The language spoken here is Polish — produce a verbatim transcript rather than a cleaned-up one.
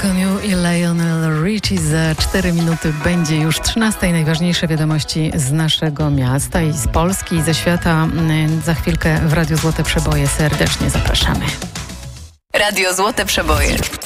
Koniu i Lionel Richie. Za cztery minuty będzie już trzynasta i najważniejsze wiadomości z naszego miasta i z Polski i ze świata. Za chwilkę w Radiu Złote Przeboje serdecznie zapraszamy. Radio Złote Przeboje.